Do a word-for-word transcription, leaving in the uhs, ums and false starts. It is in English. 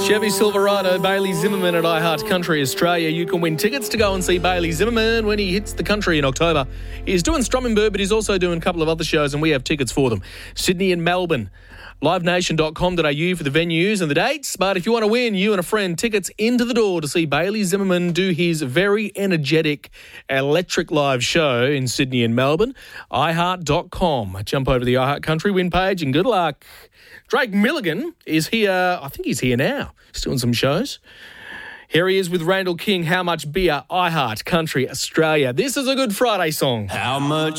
Chevy Silverado, Bailey Zimmerman at iHeart Country Australia. You can win tickets to go and see Bailey Zimmerman when he hits the country in October. He's doing Strummenberg, but he's also doing a couple of other shows, and we have tickets for them. Sydney and Melbourne. live nation dot com dot a u for the venues and the dates. But if you want to win, you and a friend, tickets into the door to see Bailey Zimmerman do his very energetic electric live show in Sydney and Melbourne. i heart dot com. Jump over to the iHeart Country win page and good luck. Drake Milligan is here. I think he's here now. He's doing some shows. Here he is with Randall King. How Much Beer, iHeart Country Australia. This is a Good Friday song. How much